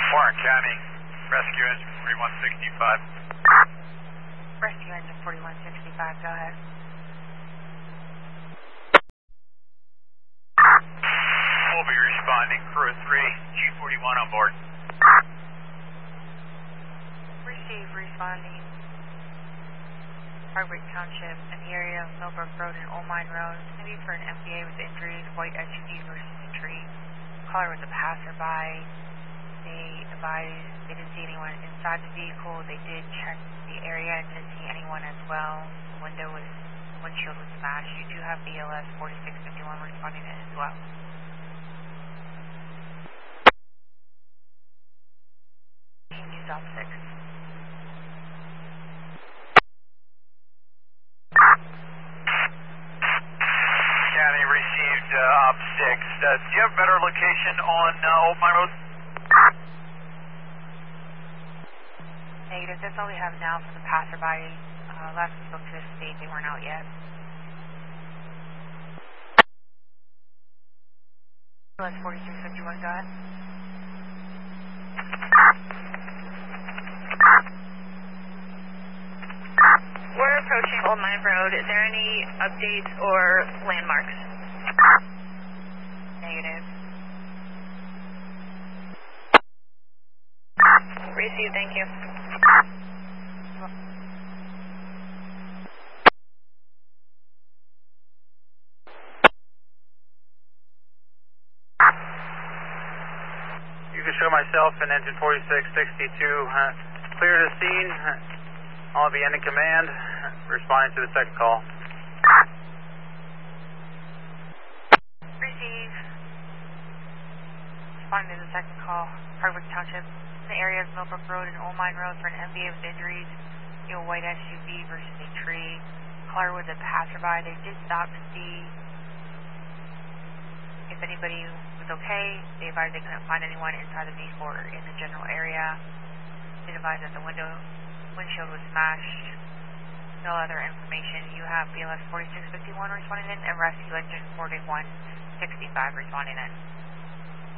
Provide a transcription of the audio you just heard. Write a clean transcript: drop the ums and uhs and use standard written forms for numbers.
Warren County, Rescue Engine 4165. Rescue Engine 4165, go ahead. We'll be responding, crew 3, G41 on board. Receive, responding. Hardwick Township in the area of Millbrook Road and Old Mine Road. Maybe for an MPA with injuries, white SUV versus a tree. Caller was a passerby. They advised they didn't see anyone inside the vehicle. They did check the area and didn't see anyone as well. The windshield was smashed. You do have BLS 4651 responding in as well. Use op 6. County received op 6. Do you have a better location on Old Mine Road? Negative. That's all we have now for the passerby. Last we spoke to the state, they weren't out yet. BLS 4651, go ahead. We're approaching Old Mine Road. Is there any updates or landmarks? Negative. Receive, thank you. You can show myself and engine 4662 clear to scene. I'll be ending command, responding to the second call. Receive. Responding to the second call. Hardwick Township in the area of Millbrook Road and Old Mine Road for an MVA with injuries. A white SUV versus a tree. Caller was a passerby. They did stop to see if anybody was okay. They advised they couldn't find anyone inside the vehicle or in the general area. They advised that the windshield was smashed. No other information. You have BLS 4651 responding in and Rescue Engine 4165 responding in.